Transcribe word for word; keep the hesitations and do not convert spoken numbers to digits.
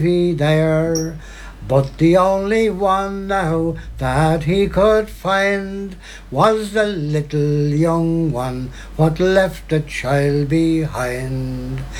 he there, but the only one now that he could find was the little young one what left the child behind.